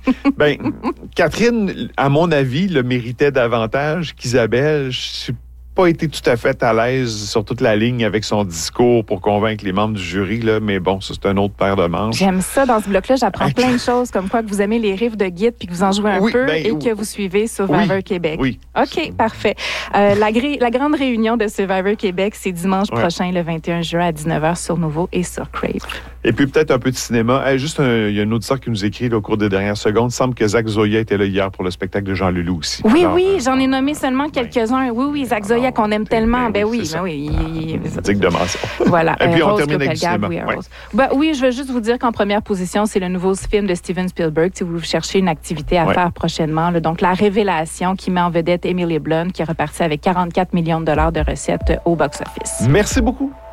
Ben, Catherine, à mon avis, le méritait davantage qu'Isabelle. Je n'ai pas été tout à fait à l'aise sur toute la ligne avec son discours pour convaincre les membres du jury, là, mais bon, ça, c'est un autre paire de manches. J'aime ça. Dans ce bloc-là, j'apprends plein de choses, comme quoi que vous aimez les riffs de Git puis que vous en jouez un peu et que vous suivez Survivor Québec. Oui. OK, parfait. La grande réunion de Survivor Québec, c'est dimanche prochain, le 21 juin à 19h sur Nouveau et sur Crave. Et puis peut-être un peu de cinéma. Il y a un auditeur qui nous écrit là, au cours des dernières secondes. Il semble que Zach Zoya était là hier pour le spectacle de Jean Leloup aussi. Oui, j'en ai nommé seulement quelques-uns. Oui, Zach Zoya qu'on aime tellement. Il digne de mention. Voilà. Et puis on termine avec du cinéma. Oui, je veux juste vous dire qu'en première position, c'est le nouveau film de Steven Spielberg. Si vous cherchez une activité à faire prochainement, là, donc La Révélation, qui met en vedette Emily Blunt, qui est repartie avec 44 millions de dollars de recettes au box-office. Merci beaucoup.